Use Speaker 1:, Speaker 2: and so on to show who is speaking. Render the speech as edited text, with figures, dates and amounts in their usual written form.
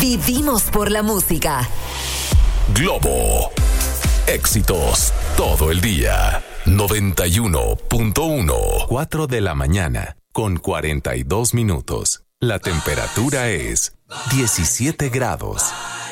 Speaker 1: Vivimos por la música.
Speaker 2: Globo. Éxitos todo el día. 91.1. 4 de la mañana con 42 minutos. La temperatura es 17 grados.